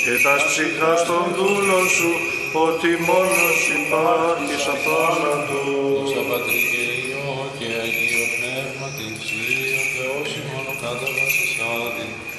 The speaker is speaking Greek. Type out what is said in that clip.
και τας ψυχάς των δούλων σου, ότι μόνος υπάρχεις αθάνατος. Δόξα Πατρί και Υιό και Αγίο Πνεύματι, Συ ο Θεός ημών ο κατά βασισάδη,